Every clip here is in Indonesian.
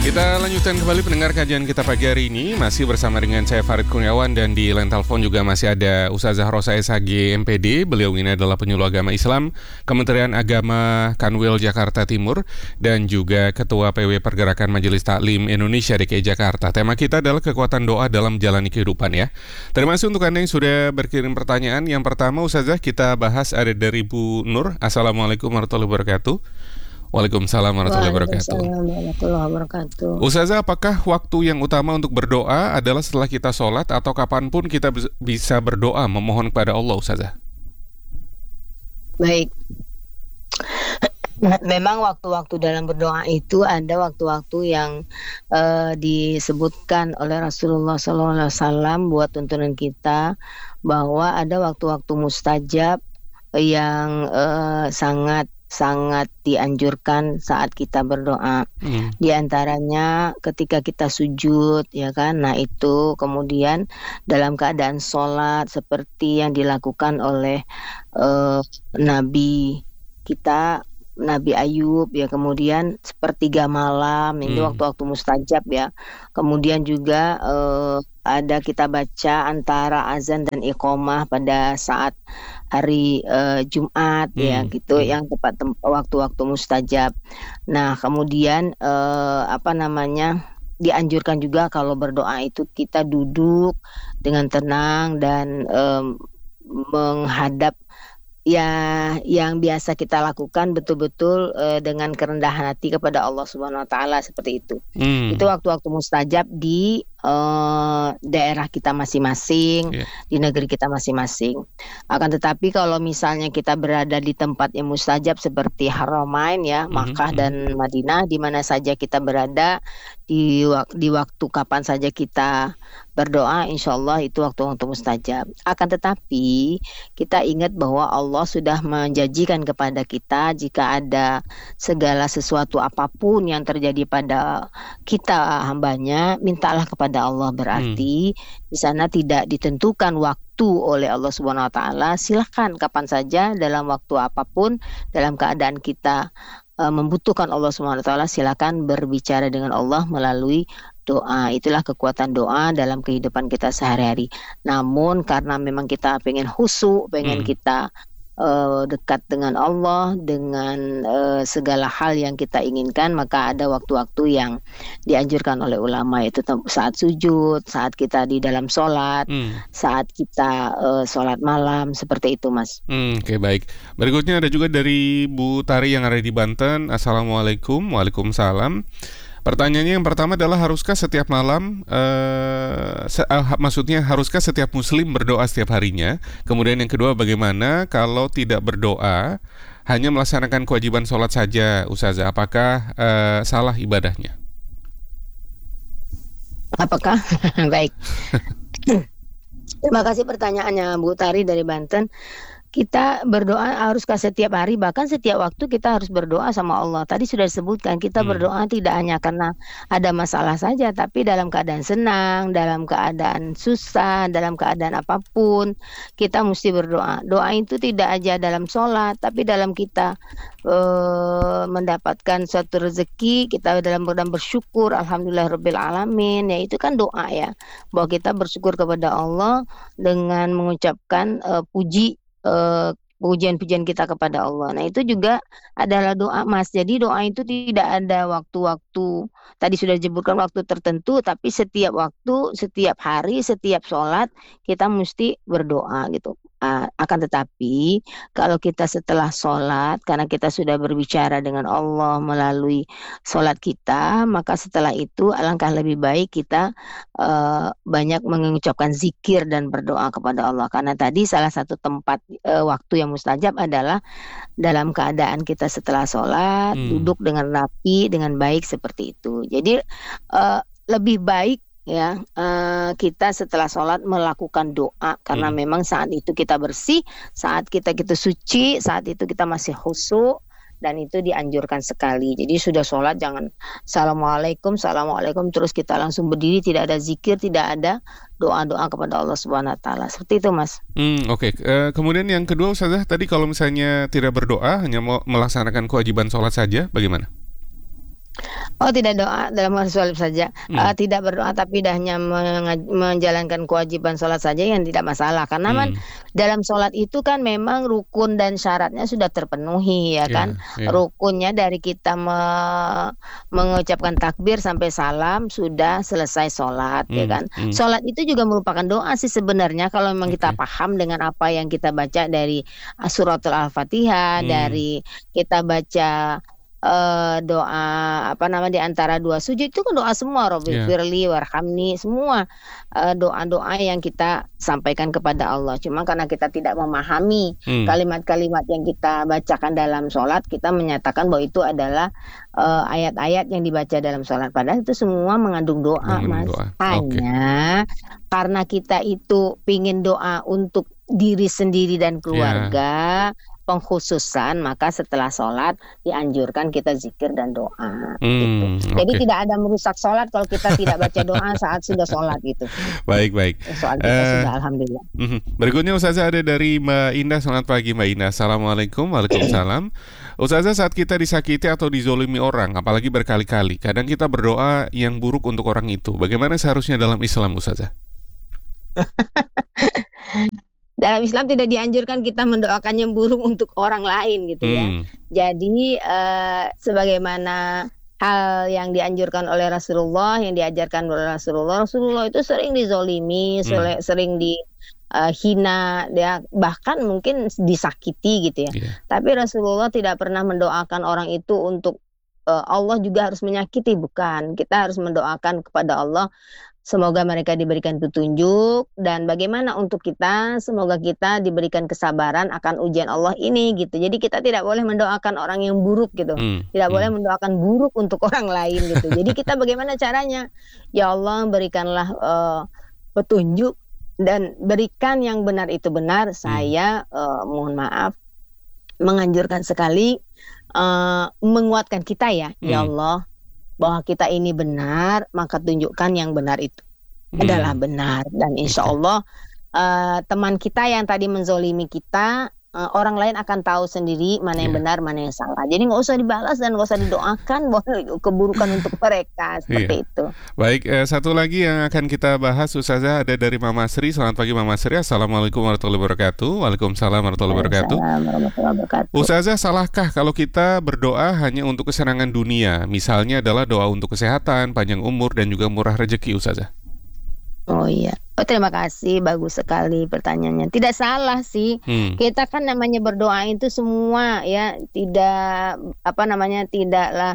Kita lanjutkan kembali pendengar kajian kita pagi hari ini. Masih bersama dengan saya Farid Kurniawan. Dan di line telepon juga masih ada Ustazah Rosa SHG MPD. Beliau ini adalah penyuluh agama Islam Kementerian Agama Kanwil Jakarta Timur. Dan juga Ketua PW Pergerakan Majelis Taklim Indonesia DKI Jakarta. Tema kita adalah kekuatan doa dalam menjalani kehidupan ya. Terima kasih untuk Anda yang sudah berkirim pertanyaan. Yang pertama Ustazah kita bahas ada dari Bu Nur. Assalamualaikum warahmatullahi wabarakatuh. Waalaikumsalam warahmatullahi wabarakatuh. Waalaikumsalam warahmatullahi wabarakatuh. Ustazah, apakah waktu yang utama untuk berdoa adalah setelah kita sholat atau kapanpun kita bisa berdoa memohon kepada Allah, Ustazah? Baik. Memang waktu-waktu dalam berdoa itu ada waktu-waktu yang disebutkan oleh Rasulullah SAW buat tuntunan kita, bahwa ada waktu-waktu mustajab yang sangat dianjurkan saat kita berdoa. Di antaranya ketika kita sujud, ya kan. Nah, itu kemudian dalam keadaan sholat seperti yang dilakukan oleh Nabi kita, Nabi Ayub ya, kemudian sepertiga malam, ini waktu-waktu mustajab ya. Kemudian juga ada kita baca antara azan dan iqamah pada saat hari Jumat ya gitu, yang tepat waktu-waktu mustajab. Nah, kemudian dianjurkan juga kalau berdoa itu kita duduk dengan tenang dan menghadap ya yang biasa kita lakukan betul-betul dengan kerendahan hati kepada Allah Subhanahu wa taala, seperti itu. Itu waktu-waktu mustajab di daerah kita masing-masing, di negeri kita masing-masing. Akan tetapi kalau misalnya kita berada di tempat yang mustajab seperti Haramain ya, Makkah dan Madinah, di mana saja kita berada, di waktu kapan saja kita berdoa, insya Allah itu waktu-waktu mustajab. Akan tetapi kita ingat bahwa Allah sudah menjanjikan kepada kita, jika ada segala sesuatu apapun yang terjadi pada kita hambanya, mintalah kepada Allah. Berarti di sana tidak ditentukan waktu oleh Allah Subhanahu wa taala. Silahkan kapan saja, dalam waktu apapun, dalam keadaan kita membutuhkan Allah Subhanahu wa taala, silakan berbicara dengan Allah melalui doa. Itulah kekuatan doa dalam kehidupan kita sehari-hari. Namun karena memang kita pengen khusyuk, pengen kita dekat dengan Allah, dengan segala hal yang kita inginkan, maka ada waktu-waktu yang dianjurkan oleh ulama, yaitu saat sujud, saat kita di dalam sholat, saat kita sholat malam, seperti itu, Mas. Oke, baik. Berikutnya ada juga dari Bu Tari yang ada di Banten. Assalamualaikum. Waalaikumsalam. Pertanyaannya yang pertama adalah, haruskah setiap malam, maksudnya haruskah setiap muslim berdoa setiap harinya? Kemudian yang kedua, bagaimana kalau tidak berdoa, hanya melaksanakan kewajiban sholat saja, Ustazah? Apakah salah ibadahnya? Apakah? Baik. Terima kasih pertanyaannya Bu Tari dari Banten. Kita berdoa haruskah setiap hari, bahkan setiap waktu kita harus berdoa sama Allah. Tadi sudah disebutkan, kita berdoa tidak hanya karena ada masalah saja, tapi dalam keadaan senang, dalam keadaan susah, dalam keadaan apapun, kita mesti berdoa. Doa itu tidak aja dalam sholat, tapi dalam kita mendapatkan suatu rezeki, kita dalam bersyukur, alhamdulillahirabbil alamin, ya itu kan doa ya, bahwa kita bersyukur kepada Allah dengan mengucapkan pujian-pujian kita kepada Allah. Nah, itu juga adalah doa, Mas. Jadi doa itu tidak ada waktu-waktu, tadi sudah disebutkan waktu tertentu, tapi setiap waktu, setiap hari, setiap sholat kita mesti berdoa gitu. Akan tetapi kalau kita setelah sholat, karena kita sudah berbicara dengan Allah melalui sholat kita, maka setelah itu alangkah lebih baik kita banyak mengucapkan zikir dan berdoa kepada Allah. Karena tadi salah satu tempat waktu yang mustajab adalah dalam keadaan kita setelah sholat, duduk dengan rapi, dengan baik, seperti itu. Jadi lebih baik ya kita setelah sholat melakukan doa, karena memang saat itu kita bersih, saat kita suci, saat itu kita masih khusyuk, dan itu dianjurkan sekali. Jadi sudah sholat jangan assalamualaikum terus kita langsung berdiri, tidak ada zikir, tidak ada doa-doa kepada Allah Subhanahu wa taala. Seperti itu, Mas. Oke. Kemudian yang kedua, Ustazah, tadi kalau misalnya tidak berdoa, hanya mau melaksanakan kewajiban sholat saja, bagaimana? Oh, tidak doa dalam hari sholat saja, Hmm. tidak berdoa tapi hanya menjalankan kewajiban sholat saja yang tidak masalah. Karena kan Hmm. dalam sholat itu kan memang rukun dan syaratnya sudah terpenuhi ya kan. Ya, ya. Rukunnya dari kita mengucapkan takbir sampai salam sudah selesai sholat ya Hmm. kan. Hmm. Sholat itu juga merupakan doa sih sebenarnya kalau memang kita Oke. paham dengan apa yang kita baca dari suratul Al-Fatihah, Hmm. dari kita baca doa apa nama di antara 2 sujud itu kan doa semua, Ya. Robbighfirli warhamni, semua, doa-doa yang kita sampaikan kepada Allah. Cuma karena kita tidak memahami Hmm. kalimat-kalimat yang kita bacakan dalam sholat, kita menyatakan bahwa itu adalah, ayat-ayat yang dibaca dalam sholat. Padahal itu semua mengandung doa, Mengandung Mas. doa. Oke. Hanya karena kita itu pingin doa untuk diri sendiri dan Ya. keluarga, pengkhususan, maka setelah sholat dianjurkan kita zikir dan doa, gitu. Jadi Oke. tidak ada merusak sholat kalau kita tidak baca doa saat sudah sholat gitu. Baik, baik. Soal kita sudah alhamdulillah. Berikutnya Ustazah ada dari Mbak Indah. Selamat pagi Mbak Indah. Assalamualaikum. Waalaikumsalam. Ustazah, saat kita disakiti atau dizolimi orang, apalagi berkali-kali, kadang kita berdoa yang buruk untuk orang itu. Bagaimana seharusnya dalam Islam, Ustazah? Dalam Islam tidak dianjurkan kita mendoakan yang buruk untuk orang lain gitu ya. Hmm. Jadi, sebagaimana hal yang dianjurkan oleh Rasulullah, yang diajarkan oleh Rasulullah, Rasulullah itu sering dizolimi, Hmm. sering hina, ya bahkan mungkin disakiti gitu ya. Iya. Tapi Rasulullah tidak pernah mendoakan orang itu untuk, Allah juga harus menyakiti, bukan. Kita harus mendoakan kepada Allah, semoga mereka diberikan petunjuk dan bagaimana untuk kita, semoga kita diberikan kesabaran akan ujian Allah ini gitu. Jadi kita tidak boleh mendoakan orang yang buruk gitu. Hmm. Tidak boleh Hmm. mendoakan buruk untuk orang lain gitu. Jadi kita bagaimana caranya? Ya Allah berikanlah petunjuk dan berikan yang benar itu benar. Saya mohon maaf menganjurkan sekali menguatkan kita ya. Ya Hmm. Allah, bahwa kita ini benar, maka tunjukkan yang benar itu adalah Hmm. benar. Dan insya Oke. Allah teman kita yang tadi menzolimi kita, orang lain akan tahu sendiri mana yang Iya. benar, mana yang salah. Jadi nggak usah dibalas dan nggak usah didoakan bahwa keburukan untuk mereka, Iya. seperti itu. Baik, satu lagi yang akan kita bahas Ustazah ada dari Mama Sri. Selamat pagi Mama Sri. Assalamualaikum warahmatullahi wabarakatuh. Waalaikumsalam warahmatullahi wabarakatuh. Waalaikumsalam warahmatullahi wabarakatuh. Ustazah, salahkah kalau kita berdoa hanya untuk kesenangan dunia? Misalnya adalah doa untuk kesehatan, panjang umur, dan juga murah rezeki, Ustazah. Oh iya. Oh terima kasih, bagus sekali pertanyaannya. Tidak salah sih. Hmm. Kita kan namanya berdoa itu semua ya, tidak apa namanya, tidaklah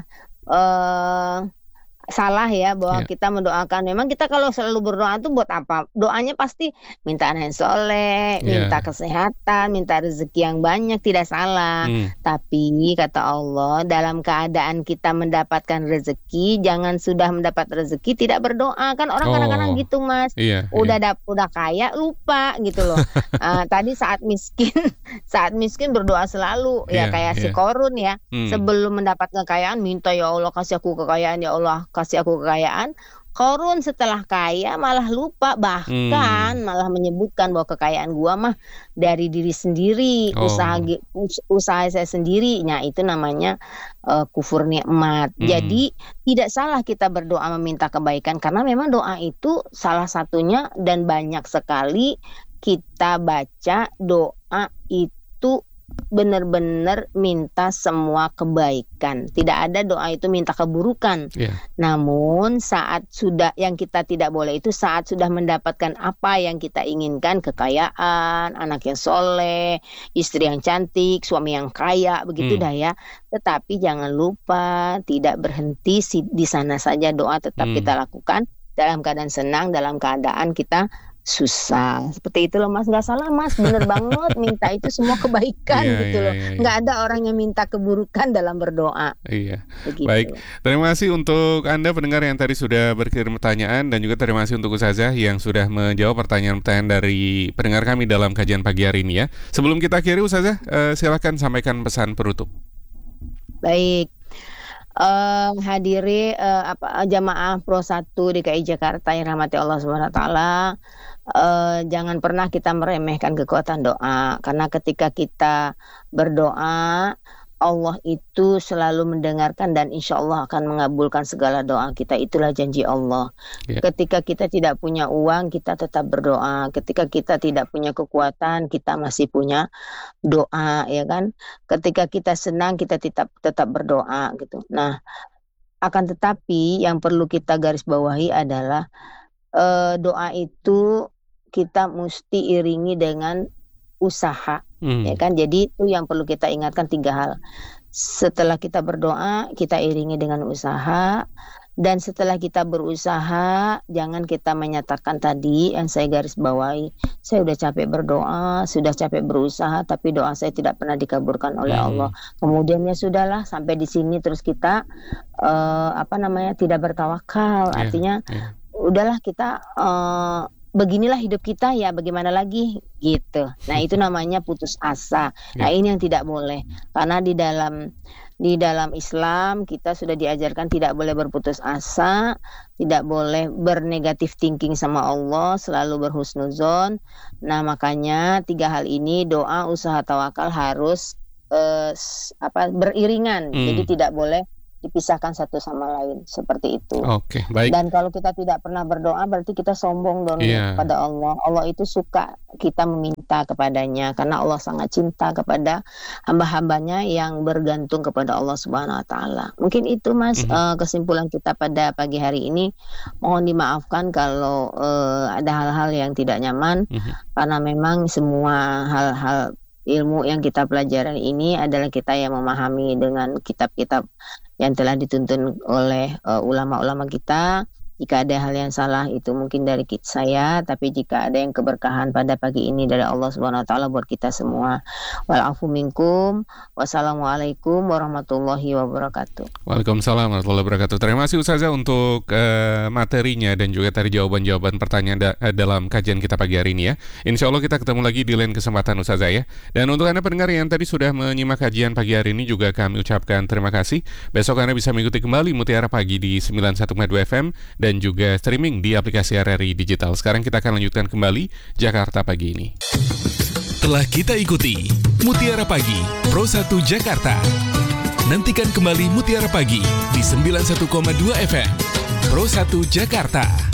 salah ya bahwa Ya. kita mendoakan. Memang kita kalau selalu berdoa tuh buat apa? Doanya pasti minta anak yang soleh, minta Ya. kesehatan, minta rezeki yang banyak, tidak salah. Hmm. Tapi kata Allah, dalam keadaan kita mendapatkan rezeki, jangan sudah mendapat rezeki tidak berdoa. Kan orang kadang-kadang Oh. gitu, Mas. Iya, Udah iya. udah kaya lupa gitu loh. Tadi saat miskin berdoa selalu ya Iya, kayak si iya. Korun ya. Hmm. Sebelum mendapat kekayaan minta, ya Allah kasih aku kekayaan, ya Allah kasih aku kekayaan. Korun setelah kaya malah lupa, bahkan Hmm. malah menyebutkan bahwa kekayaan gua mah dari diri sendiri, usaha Oh. usaha saya sendiri. Nah, itu namanya kufur nikmat. Hmm. Jadi tidak salah kita berdoa meminta kebaikan karena memang doa itu salah satunya dan banyak sekali kita baca doa itu benar-benar minta semua kebaikan. Tidak ada doa itu minta keburukan. Iya. Namun saat sudah yang kita tidak boleh itu saat sudah mendapatkan apa yang kita inginkan, kekayaan, anak yang soleh, istri yang cantik, suami yang kaya, begitu dah ya. Tetapi jangan lupa tidak berhenti di sana saja, doa tetap kita lakukan dalam keadaan senang, dalam keadaan kita susah. Seperti itu loh Mas, nggak salah Mas, bener banget minta itu semua kebaikan Iya, gitu iya, loh. iya, iya. Nggak ada orang yang minta keburukan dalam berdoa. Iya. Begitu. Baik, terima kasih untuk Anda pendengar yang tadi sudah berkirim pertanyaan, dan juga terima kasih untuk Ustazah yang sudah menjawab pertanyaan-pertanyaan dari pendengar kami dalam kajian pagi hari ini ya. Sebelum kita akhiri Ustazah, silakan sampaikan pesan penutup. Baik. Hadiri jamaah Pro 1 DKI Jakarta yang rahmati Allah Subhanahu wa taala, jangan pernah kita meremehkan kekuatan doa, karena ketika kita berdoa Allah itu selalu mendengarkan dan insya Allah akan mengabulkan segala doa kita. Itulah janji Allah. Ketika kita tidak punya uang, kita tetap berdoa. Ketika kita tidak punya kekuatan, kita masih punya doa, ya kan? Ketika kita senang, kita tetap berdoa gitu. Nah, akan tetapi yang perlu kita garis bawahi adalah doa itu kita mesti iringi dengan usaha, ya kan? Jadi itu yang perlu kita ingatkan 3 hal. Setelah kita berdoa, kita iringi dengan usaha, dan setelah kita berusaha, jangan kita menyatakan tadi yang saya garis bawahi, saya udah capek berdoa, sudah capek berusaha, tapi doa saya tidak pernah dikabulkan oleh Allah. Kemudian ya sudahlah, sampai di sini terus kita tidak bertawakal. Artinya udahlah kita beginilah hidup kita, ya bagaimana lagi gitu. Nah, itu namanya putus asa. Nah, ini yang tidak boleh. Karena di dalam Islam kita sudah diajarkan tidak boleh berputus asa, tidak boleh bernegatif thinking sama Allah, selalu berhusnuzon. Nah, makanya 3 hal ini, doa, usaha, tawakal harus beriringan. Jadi tidak boleh dipisahkan satu sama lain, seperti itu. Oke, baik. Dan kalau kita tidak pernah berdoa, berarti kita sombong dong kepada Allah. Allah itu suka kita meminta kepadanya, karena Allah sangat cinta kepada hamba-hambanya yang bergantung kepada Allah Subhanahu Wa Taala. Mungkin itu, Mas, kesimpulan kita pada pagi hari ini. Mohon dimaafkan kalau ada hal-hal yang tidak nyaman, karena memang semua hal-hal ilmu yang kita pelajari ini adalah kita yang memahami dengan kitab-kitab yang telah dituntun oleh ulama-ulama kita. Jika ada hal yang salah itu mungkin dari saya, tapi jika ada yang keberkahan pada pagi ini dari Allah Subhanahu Wa Taala buat kita semua. Walafu minkum. Wassalamualaikum warahmatullahi wabarakatuh. Waalaikumsalam warahmatullahi wabarakatuh. Terima kasih Ustazah untuk materinya dan juga tadi jawaban-jawaban pertanyaan dalam kajian kita pagi hari ini ya. Insya Allah kita ketemu lagi di lain kesempatan Ustazah ya. Dan untuk Anda pendengar yang tadi sudah menyimak kajian pagi hari ini juga kami ucapkan terima kasih. Besok Anda bisa mengikuti kembali Mutiara Pagi di 91,2 FM dan juga streaming di aplikasi RRI Digital. Sekarang kita akan lanjutkan kembali Jakarta Pagi ini. Telah kita ikuti Mutiara Pagi Pro 1 Jakarta. Nantikan kembali Mutiara Pagi di 91,2 FM Pro 1 Jakarta.